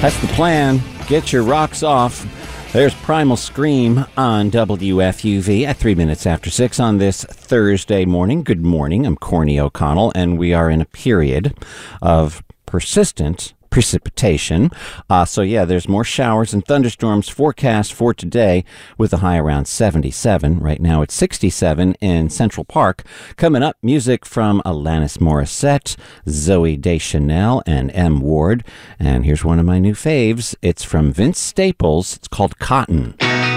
That's the plan. Get your rocks off. There's Primal Scream on WFUV at 3 minutes after 6 on this Thursday morning. Good morning. I'm Corny O'Connell, and we are in a period of persistent precipitation. There's more showers and thunderstorms forecast for today with a high around 77. Right now it's 67 in Central Park. Coming up, music from Alanis Morissette, Zooey Deschanel, and M. Ward. And here's one of my new faves. It's from Vince Staples. It's called Cotton.